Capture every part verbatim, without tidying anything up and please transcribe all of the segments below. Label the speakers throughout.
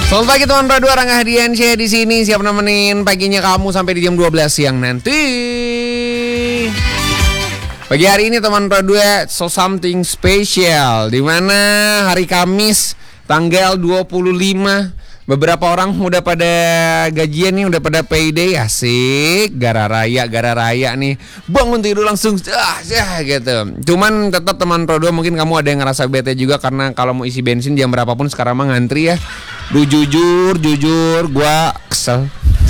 Speaker 1: Selamat pagi teman Pro dua, Rangga Hadiansyah di sini siap nemenin paginya kamu sampai di jam dua belas siang nanti. Pagi hari ini teman Pro dua so something special, di mana hari Kamis tanggal dua puluh lima. Beberapa orang udah pada gajian nih, udah pada payday, asik, gara raya, gara raya nih, bangun tidur langsung, ah, ya gitu. Cuman tetap teman Pro dua mungkin kamu ada yang ngerasa bete juga karena kalau mau isi bensin jam berapapun sekarang mah ngantri ya. Duh jujur, jujur, gua kesel.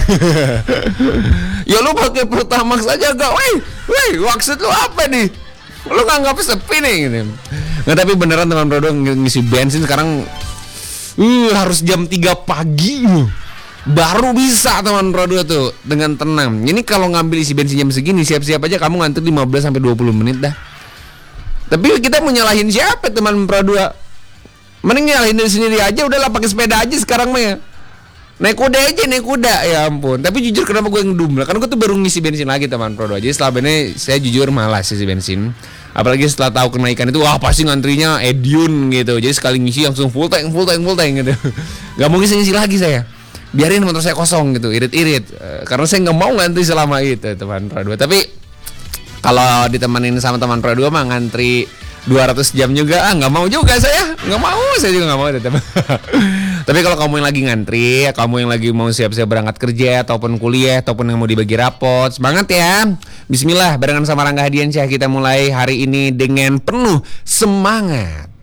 Speaker 1: Ya lu pakai Pertamax aja gak, woi, woi, maksud lu apa nih? Lu nganggap sepi nih gitu. Nggak, tapi beneran teman Pro dua ngisi bensin sekarang Uh, harus jam tiga pagi baru bisa teman Pro dua tuh dengan tenang. Ini kalau ngambil isi bensin jam segini siap-siap aja kamu ngantri lima belas sampai dua puluh menit dah. Tapi kita mau nyalahin siapa teman Pro dua? Mending nyalahin diri sendiri aja, udahlah pakai sepeda aja sekarang mah ya. Naik kuda aja, naik kuda, ya ampun. Tapi jujur kenapa gue ngedum lah? Karena gue tuh baru ngisi bensin lagi teman Pro dua. Jadi setelah ini saya jujur malas isi bensin. Apalagi setelah tahu kenaikan itu, wah pasti ngantrinya ediun gitu. Jadi sekali ngisi langsung full tank, full tank, full tank gitu. Gak mau ngisi-ngisi lagi saya. Biarin motor saya kosong gitu, irit-irit. Karena saya nggak mau ngantri selama itu teman Pro dua. Tapi kalau ditemenin sama teman Pro dua mah ngantri dua ratus jam juga, ah nggak mau juga saya, nggak mau, saya juga nggak mau tetap. Tapi kalau kamu yang lagi ngantri, kamu yang lagi mau siap-siap berangkat kerja ataupun kuliah ataupun yang mau dibagi rapot, semangat ya. Bismillah, barengan sama Rangga Hadiansyah kita mulai hari ini dengan penuh semangat.